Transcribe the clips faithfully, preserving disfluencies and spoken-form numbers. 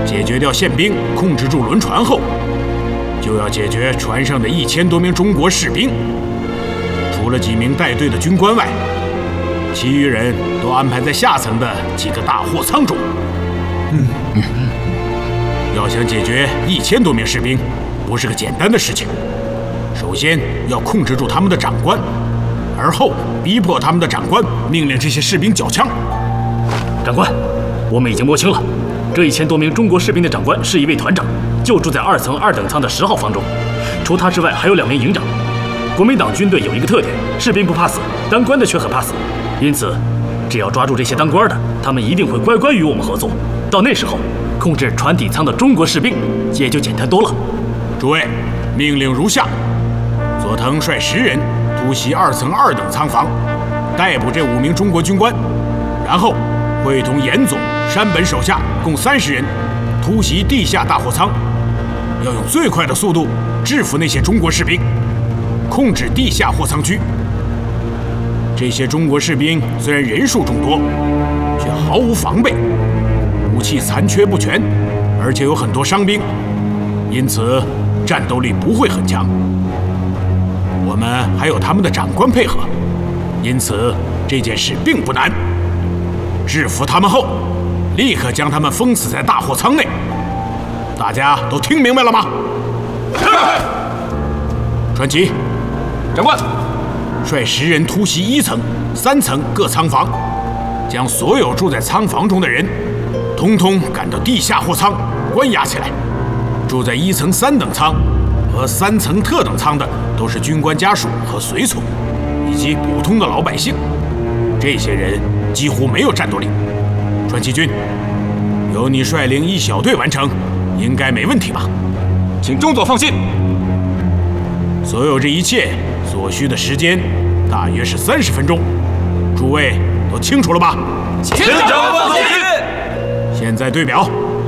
解决掉宪兵，控制住轮船后，就要解决船上的一千多名中国士兵。除了几名带队的军官外，其余人都安排在下层的几个大货舱中。嗯嗯，要想解决一千多名士兵，不是个简单的事情。首先要控制住他们的长官，而后逼迫他们的长官命令这些士兵缴枪。 长官，我们已经摸清了，这一千多名中国士兵的长官是一位团长，就住在二层二等舱的十号房中。除他之外，还有两名营长。国民党军队有一个特点，士兵不怕死，当官的却很怕死。因此，只要抓住这些当官的，他们一定会乖乖与我们合作。到那时候，控制船底舱的中国士兵也就简单多了。 诸位，命令如下：佐藤率十人突袭二层二等舱房，逮捕这五名中国军官，然后会同严总、山本手下共三十人突袭地下大货舱，要用最快的速度制服那些中国士兵，控制地下货舱区。这些中国士兵虽然人数众多，却毫无防备，武器残缺不全，而且有很多伤兵，因此战斗力不会很强。我们还有他们的长官配合，因此这件事并不难。制服他们后，立刻将他们封死在大货舱内。大家都听明白了吗？是。传奇， 长官。 率十人突袭一层、三层各舱房，将所有住在舱房中的人，通通赶到地下货舱关押起来。住在一层三等舱和三层特等舱的都是军官家属和随从，以及普通的老百姓。这些人几乎没有战斗力。传奇军，由你率领一小队完成，应该没问题吧？ 请中佐放心。 所有这一切所需的时间大约是三十分钟，诸位都清楚了吧？ 请长官放心。 现在对表，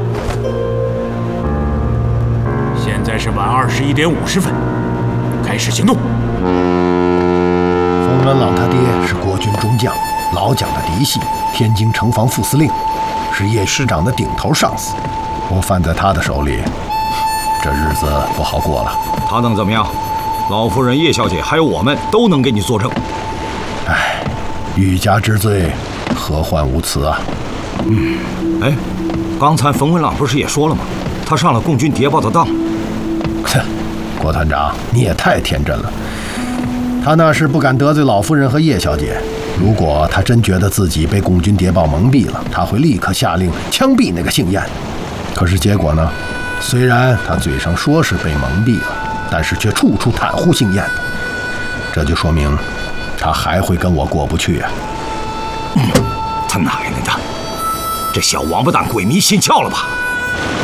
现在是晚二十一点五十分，开始行动。 丰原朗他爹是国军中将，老蒋的嫡系，天津城防副司令，是叶师长的顶头上司。我犯在他的手里，这日子不好过了。 他能怎么样？老夫人叶小姐还有我们都能给你作证。 唉，欲加之罪，何患无辞啊！ 嗯，哎，刚才冯文朗不是也说了吗？他上了共军谍报的当。 哼，郭团长，你也太天真了。他那是不敢得罪老夫人和叶小姐。如果他真觉得自己被共军谍报蒙蔽了，他会立刻下令枪毙那个姓晏。可是结果呢？虽然他嘴上说是被蒙蔽了，但是却处处袒护姓晏的，这就说明他还会跟我过不去啊！ 嗯，他奶奶的，这小王八蛋鬼迷心窍了吧？